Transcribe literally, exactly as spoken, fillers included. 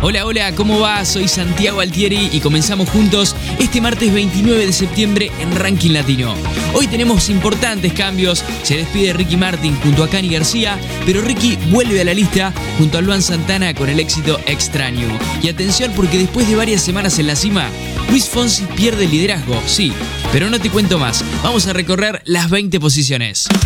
Hola, hola, ¿cómo va? Soy Santiago Altieri y comenzamos juntos este martes veintinueve de septiembre en Ranking Latino. Hoy tenemos importantes cambios, se despide Ricky Martin junto a Cani García, pero Ricky vuelve a la lista junto a Luan Santana con el éxito Extraño. Y atención porque después de varias semanas en la cima, Luis Fonsi pierde el liderazgo, sí, pero no te cuento más, vamos a recorrer las veinte posiciones.